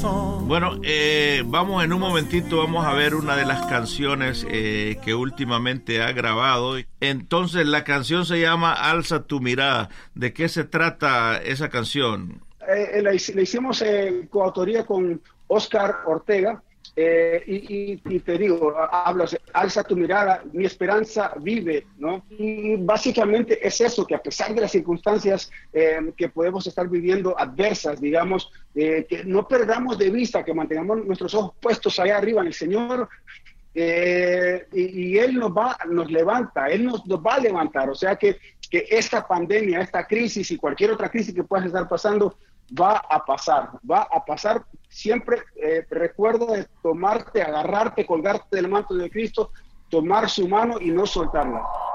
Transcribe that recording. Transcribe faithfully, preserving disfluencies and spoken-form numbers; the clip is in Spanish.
Bueno, eh, vamos en un momentito, vamos a ver una de las canciones eh, que últimamente ha grabado. Entonces, la canción se llama Alza tu mirada. ¿De qué se trata esa canción? Eh, la, la hicimos en coautoría con Oscar Ortega. Eh, y, y, y te digo, hablas, alza tu mirada, mi esperanza vive, ¿no? Y básicamente es eso, que a pesar de las circunstancias eh, que podemos estar viviendo adversas, digamos, eh, que no perdamos de vista, que mantengamos nuestros ojos puestos allá arriba en el Señor, eh, y, y Él nos va, nos levanta, Él nos, nos va a levantar, o sea que, que esta pandemia, esta crisis y cualquier otra crisis que puedas estar pasando, va a pasar, va a pasar. Siempre eh, recuerda de tomarte, agarrarte, colgarte del manto de Cristo, tomar su mano y no soltarla.